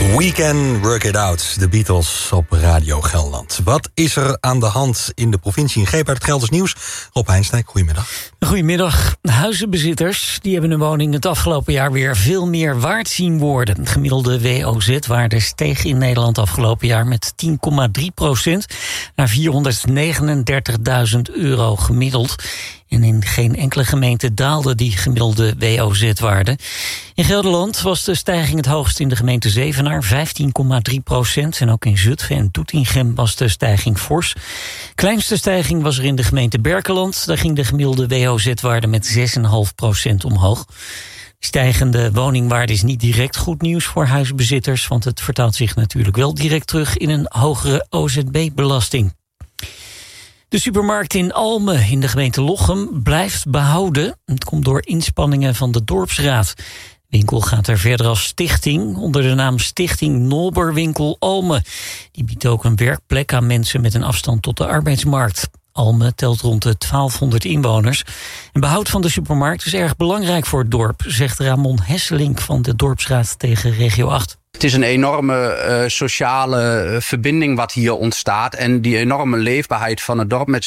We Can Work It Out, de Beatles op Radio Gelderland. Wat is er aan de hand in de provincie? Ingreep uit het Gelders Nieuws. Rob Heinsdijk, goedemiddag. Goedemiddag. Huizenbezitters die hebben hun woning het afgelopen jaar weer veel meer waard zien worden. De gemiddelde WOZ-waarde steeg in Nederland afgelopen jaar met 10,3% naar €439.000 gemiddeld. En in geen enkele gemeente daalde die gemiddelde WOZ-waarde. In Gelderland was de stijging het hoogst in de gemeente Zevenaar, 15,3%. En ook in Zutphen en Doetinchem was de stijging fors. Kleinste stijging was er in de gemeente Berkelland. Daar ging de gemiddelde WOZ-waarde met 6,5% omhoog. Stijgende woningwaarde is niet direct goed nieuws voor huisbezitters, want het vertaalt zich natuurlijk wel direct terug in een hogere OZB-belasting. De supermarkt in Almen in de gemeente Lochem blijft behouden. Het komt door inspanningen van de dorpsraad. De winkel gaat er verder als stichting onder de naam Stichting Nolberwinkel Almen. Die biedt ook een werkplek aan mensen met een afstand tot de arbeidsmarkt. Almen telt rond de 1200 inwoners. En behoud van de supermarkt is erg belangrijk voor het dorp, zegt Ramon Hesselink van de dorpsraad tegen Regio 8. Het is een enorme sociale verbinding wat hier ontstaat. En die enorme leefbaarheid van het dorp met